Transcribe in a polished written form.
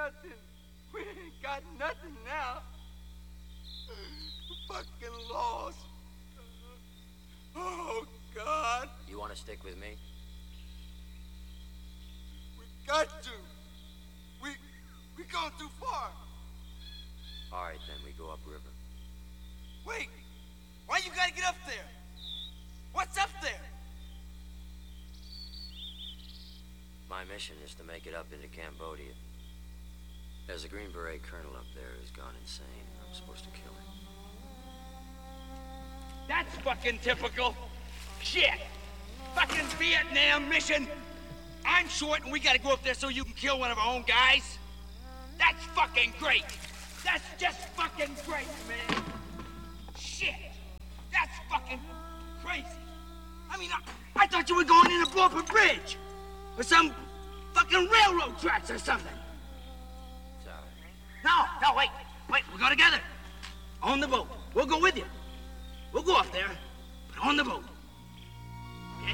nothing. We ain't got nothing now. Fucking lost. Oh, God. You want to stick with me? We got to. We gone too far. All right, then we go upriver. Wait. Why you gotta get up there? What's up there? My mission is to make it up into Cambodia. There's a Green Beret colonel up there who's gone insane. I'm supposed to kill him. That's fucking typical. Shit. Fucking Vietnam mission. I'm short and we gotta go up there so you can kill one of our own guys. That's fucking great. That's just fucking great, man. Shit. That's fucking crazy. I mean, I thought you were going in to blow up a bridge. Or some fucking railroad tracks or something. Sorry. No, wait. We'll go together. On the boat. We'll go with you. We'll go up there, but on the boat.